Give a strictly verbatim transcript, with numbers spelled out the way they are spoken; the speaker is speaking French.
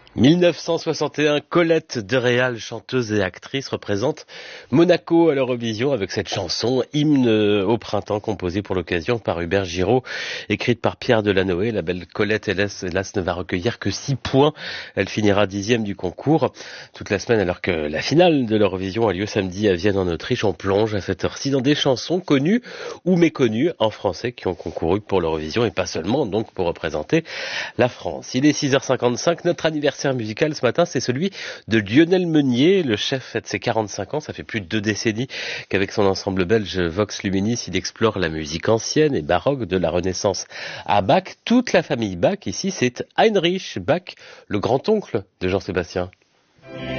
mille neuf cent soixante et un, Colette de Réal, chanteuse et actrice, représente Monaco à l'Eurovision avec cette chanson, hymne au printemps, composée pour l'occasion par Hubert Giraud, écrite par Pierre Delanoë. La belle Colette, hélas, hélas, ne va recueillir que six points. Elle finira dixième du concours. Toute la semaine, alors que la finale de l'Eurovision a lieu samedi à Vienne en Autriche, on plonge à cette heure-ci dans des chansons connues ou méconnues en français qui ont concouru pour l'Eurovision et pas seulement, donc, pour représenter la France. Il est six heures cinquante-cinq, notre anniversaire musical ce matin, c'est celui de Lionel Meunier. Le chef fête ses quarante-cinq ans, ça fait plus de deux décennies qu'avec son ensemble belge Vox Luminis, il explore la musique ancienne et baroque de la Renaissance à Bach. Toute la famille Bach, ici, c'est Heinrich Bach, le grand-oncle de Jean-Sébastien.